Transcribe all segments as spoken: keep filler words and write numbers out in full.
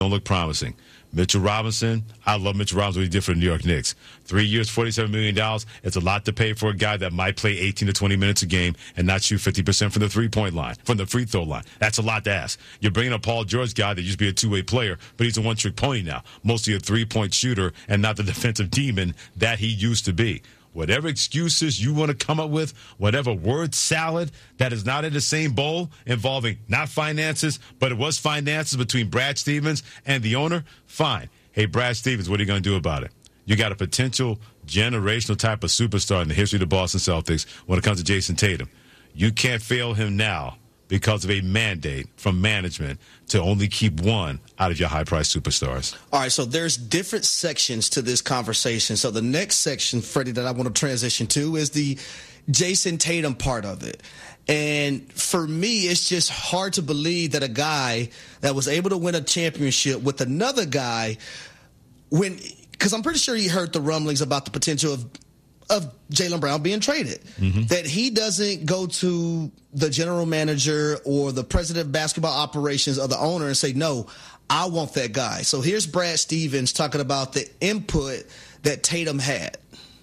don't look promising. Mitchell Robinson, I love Mitchell Robinson, what he did for the New York Knicks. Three years, forty-seven million dollars. It's a lot to pay for a guy that might play eighteen to twenty minutes a game and not shoot fifty percent from the three-point line, from the free throw line. That's a lot to ask. You're bringing a Paul George guy that used to be a two-way player, but he's a one-trick pony now. Mostly a three-point shooter and not the defensive demon that he used to be. Whatever excuses you want to come up with, whatever word salad that is not in the same bowl involving not finances, but it was finances between Brad Stevens and the owner, fine. Hey, Brad Stevens, what are you going to do about it? You got a potential generational type of superstar in the history of the Boston Celtics when it comes to Jason Tatum. You can't fail him now because of a mandate from management to only keep one out of your high-priced superstars. All right, so there's different sections to this conversation. So the next section, Freddie, that I want to transition to is the Jason Tatum part of it. And for me, it's just hard to believe that a guy that was able to win a championship with another guy, when because I'm pretty sure he heard the rumblings about the potential of of Jaylen Brown being traded, mm-hmm. that he doesn't go to the general manager or the president of basketball operations or the owner and say, no, I want that guy. So here's Brad Stevens talking about the input that Tatum had.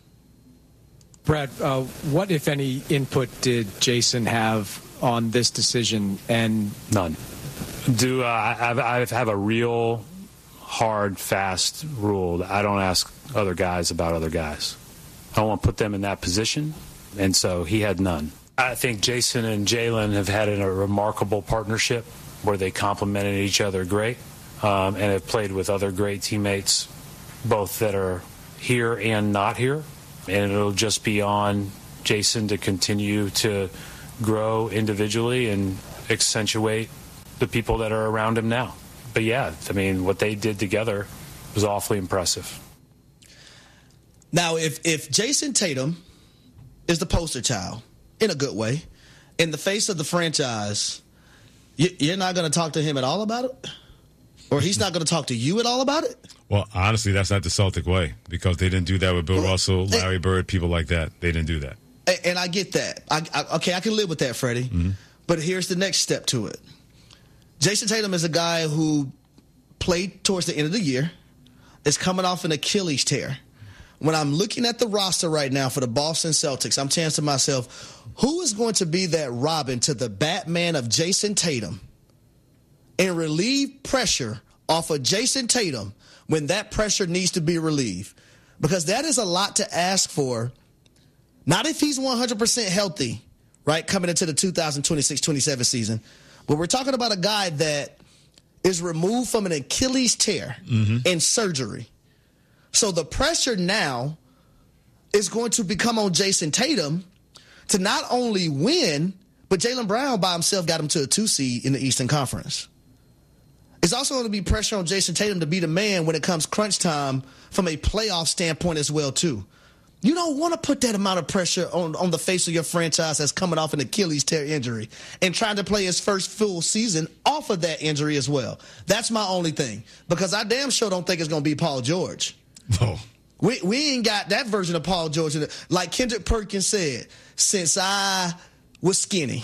Brad, uh, what, if any, input did Jason have on this decision? And none. Do uh, I, I have a real hard, fast rule that I don't ask other guys about other guys. I don't want to put them in that position, and so he had none. I think Jason and Jaylen have had a remarkable partnership where they complemented each other great, um, and have played with other great teammates, both that are here and not here. And it'll just be on Jason to continue to grow individually and accentuate the people that are around him now. But, yeah, I mean, what they did together was awfully impressive. Now, if, if Jason Tatum is the poster child, in a good way, in the face of the franchise, you, you're not going to talk to him at all about it? Or he's not going to talk to you at all about it? Well, honestly, that's not the Celtic way, because they didn't do that with Bill well, Russell, Larry and, Bird, people like that. They didn't do that. And I get that. I, I, okay, I can live with that, Freddie. Mm-hmm. But here's the next step to it. Jason Tatum is a guy who played towards the end of the year, is coming off an Achilles tear. When I'm looking at the roster right now for the Boston Celtics, I'm saying to myself, who is going to be that Robin to the Batman of Jason Tatum and relieve pressure off of Jason Tatum when that pressure needs to be relieved? Because that is a lot to ask for. Not if he's one hundred percent healthy, right, coming into the two thousand twenty-six twenty-seven season. But we're talking about a guy that is removed from an Achilles tear mm-hmm. and surgery. So the pressure now is going to become on Jason Tatum to not only win, but Jaylen Brown by himself got him to a two seed in the Eastern Conference. It's also going to be pressure on Jason Tatum to be the man when it comes crunch time from a playoff standpoint as well, too. You don't want to put that amount of pressure on, on the face of your franchise that's coming off an Achilles tear injury and trying to play his first full season off of that injury as well. That's my only thing, because I damn sure don't think it's going to be Paul George. No. We we ain't got that version of Paul George. Like Kendrick Perkins said, since I was skinny,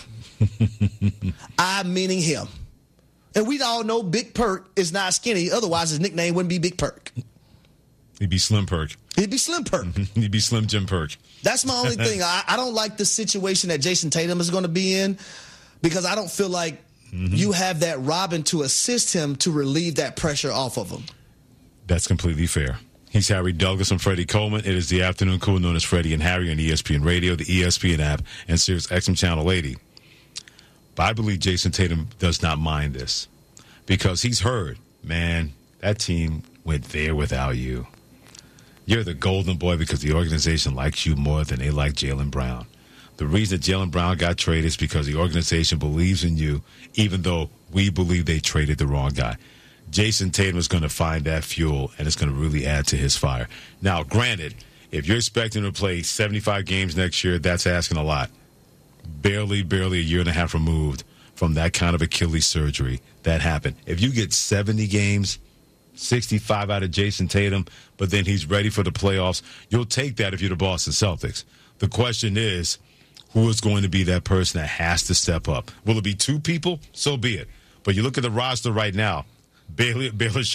I meaning him. And we all know Big Perk is not skinny. Otherwise, his nickname wouldn't be Big Perk. He'd be Slim Perk. He'd be Slim Perk. He'd be Slim Jim Perk. That's my only thing. I, I don't like the situation that Jason Tatum is going to be in, because I don't feel like mm-hmm. you have that Robin to assist him to relieve that pressure off of him. That's completely fair. He's Harry Douglas and Freddie Coleman. It is the afternoon crew known as Freddie and Harry on E S P N Radio, the E S P N app, and Sirius X M Channel eighty. But I believe Jason Tatum does not mind this, because he's heard, man, that team went there without you. You're the golden boy because the organization likes you more than they like Jaylen Brown. The reason that Jaylen Brown got traded is because the organization believes in you, even though we believe they traded the wrong guy. Jason Tatum is going to find that fuel, and it's going to really add to his fire. Now, granted, if you're expecting to play seventy-five games next year, that's asking a lot. Barely, barely a year and a half removed from that kind of Achilles surgery that happened. If you get seventy games, sixty-five out of Jason Tatum, but then he's ready for the playoffs, you'll take that if you're the Boston Celtics. The question is, who is going to be that person that has to step up? Will it be two people? So be it. But you look at the roster right now. Baylor, Baylor